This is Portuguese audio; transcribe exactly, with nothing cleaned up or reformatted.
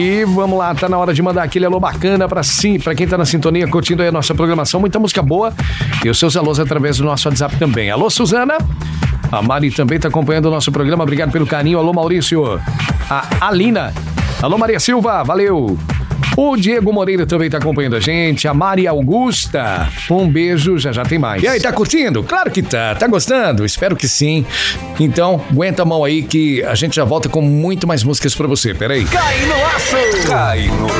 E vamos lá, tá na hora de mandar aquele alô bacana pra sim, pra quem tá na sintonia, curtindo aí a nossa programação, muita música boa e os seus alôs através do nosso WhatsApp também. Alô, Suzana. A Mari também tá acompanhando o nosso programa, obrigado pelo carinho. Alô, Maurício. A Alina. Alô, Maria Silva, valeu. O Diego Moreira também tá acompanhando a gente. A Maria Augusta. Um beijo, já já tem mais. E aí, tá curtindo? Claro que tá. Tá gostando? Espero que sim. Então, aguenta a mão aí que a gente já volta com muito mais músicas pra você. Peraí. Cai no laço! Cai no